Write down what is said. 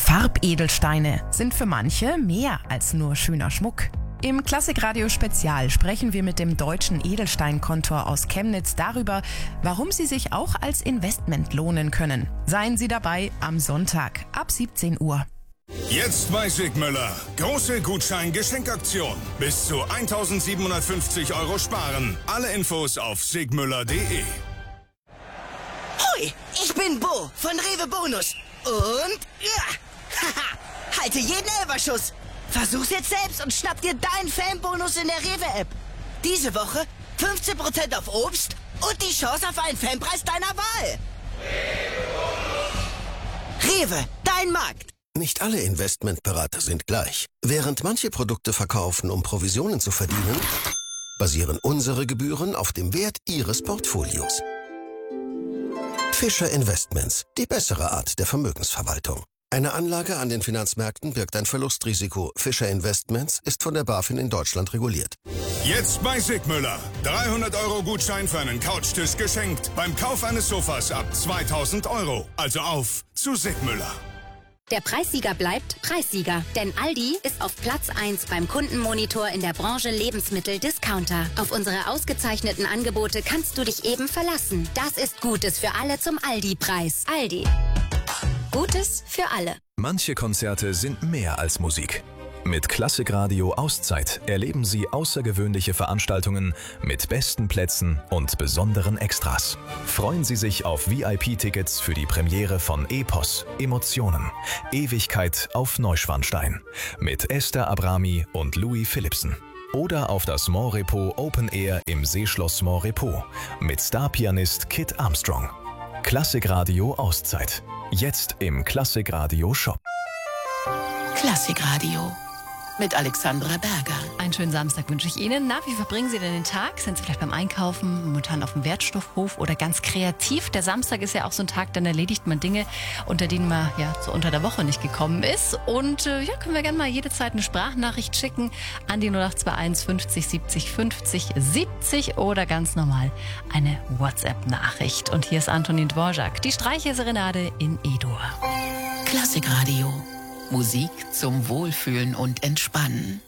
Farbedelsteine sind für manche mehr als nur schöner Schmuck. Im Klassikradio Spezial sprechen wir mit dem deutschen Edelsteinkontor aus Chemnitz darüber, warum sie sich auch als Investment lohnen können. Seien Sie dabei am Sonntag ab 17 Uhr. Jetzt bei Sigmüller. Große Gutschein-Geschenkaktion. Bis zu 1.750 € sparen. Alle Infos auf sigmüller.de. Hoi, ich bin Bo von Rewe Bonus. Und ja, haha, halte jeden Elferschuss. Versuch's jetzt selbst und schnapp dir deinen Fanbonus in der Rewe-App. Diese Woche 15% auf Obst und die Chance auf einen Fanpreis deiner Wahl. Rewe, dein Markt. Nicht alle Investmentberater sind gleich. Während manche Produkte verkaufen, um Provisionen zu verdienen, basieren unsere Gebühren auf dem Wert Ihres Portfolios. Fischer Investments, die bessere Art der Vermögensverwaltung. Eine Anlage an den Finanzmärkten birgt ein Verlustrisiko. Fischer Investments ist von der BaFin in Deutschland reguliert. Jetzt bei Sigmüller. 300 € Gutschein für einen Couchtisch geschenkt. Beim Kauf eines Sofas ab 2.000 €. Also auf zu Sigmüller. Der Preissieger bleibt Preissieger, denn Aldi ist auf Platz 1 beim Kundenmonitor in der Branche Lebensmittel-Discounter. Auf unsere ausgezeichneten Angebote kannst du dich eben verlassen. Das ist Gutes für alle zum Aldi-Preis. Aldi. Gutes für alle. Manche Konzerte sind mehr als Musik. Mit Klassikradio Auszeit erleben Sie außergewöhnliche Veranstaltungen mit besten Plätzen und besonderen Extras. Freuen Sie sich auf VIP-Tickets für die Premiere von Epos, Emotionen, Ewigkeit auf Neuschwanstein mit Esther Abrami und Louis Philippsen. Oder auf das Montrepo Open Air im Seeschloss Montrepo mit Starpianist Kit Armstrong. Klassikradio Auszeit. Jetzt im Klassikradio Shop. Klassikradio mit Alexandra Berger. Einen schönen Samstag wünsche ich Ihnen. Na, wie verbringen Sie denn den Tag? Sind Sie vielleicht beim Einkaufen, momentan auf dem Wertstoffhof oder ganz kreativ? Der Samstag ist ja auch so ein Tag, dann erledigt man Dinge, unter denen man ja so unter der Woche nicht gekommen ist. Und ja, können wir gerne mal jede Zeit eine Sprachnachricht schicken an die 0821 50 70 50 70 oder ganz normal eine WhatsApp-Nachricht. Und hier ist Antonin Dvorak, die Streicherserenade in E-Dur. Klassikradio. Musik zum Wohlfühlen und Entspannen.